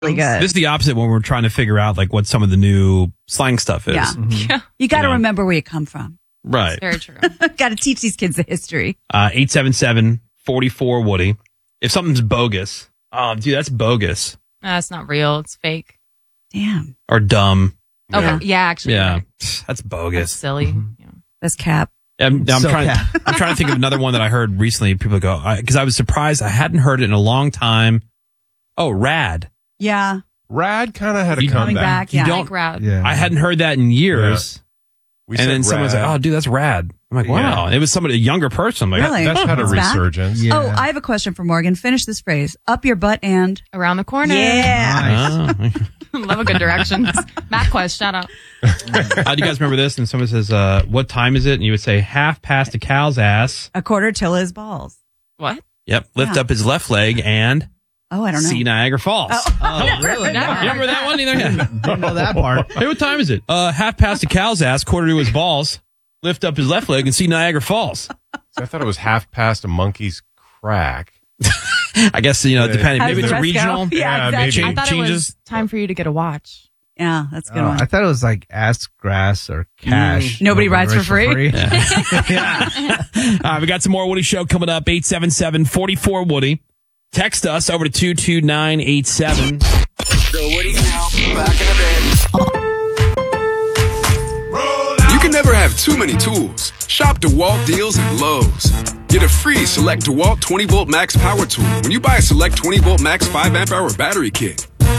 really good. This is the opposite when we're trying to figure out like what some of the new slang stuff is. Yeah. You got to remember where you come from. Right. Very true. Got to teach these kids the history. 877-44-Woody. If something's bogus, dude, that's bogus. It's not real. It's fake. Damn. Or dumb. Okay. Yeah, actually. Yeah. Right. That's bogus. That's silly. Yeah. That's cap. I'm trying to think of another one that I heard recently. People go, because I was surprised. I hadn't heard it in a long time. Oh, rad. Yeah. Rad kind of had a Coming comeback. back. Yeah. don't- Like rad. Yeah. I hadn't heard that in years. We And said then someone's like, rad. oh, dude, that's rad. I'm like, wow. Yeah. And it was somebody, a younger person. I'm like, Really? That's had a It's back? resurgence. Yeah. Oh, I have a question for Morgan. Finish this phrase. Up your butt and... Around the corner. Yeah. Nice. Love a good directions. MapQuest, shout out. How do you guys remember this? And someone says, what time is it? And you would say, half past a cow's ass. A quarter till his balls. What? Yep. Lift Yeah. up his left leg and Oh, I don't know. see Niagara Falls. Oh, really? Never. You remember that one either? Yeah. Didn't know that part. Hey, what time is it? Half past a cow's ass, quarter to his balls. Lift up his left leg and see Niagara Falls. So I thought it was half past a monkey's crack. I guess, depending. How's Maybe the it's rest regional. go? Yeah, Yeah, exactly. maybe. I thought it changes. was time for you to get a watch. Yeah, that's a good one. I thought it was like ass grass or cash. Nobody rides for free? Yeah. We got some more Woody Show coming up. 877-44-Woody. Text us over to 22987. The Woody Show. Back in a bit. You can never have too many tools. Shop DeWalt deals at Lowe's. Get a free Select DeWalt 20-volt max power tool when you buy a Select 20-volt max 5 amp hour battery kit.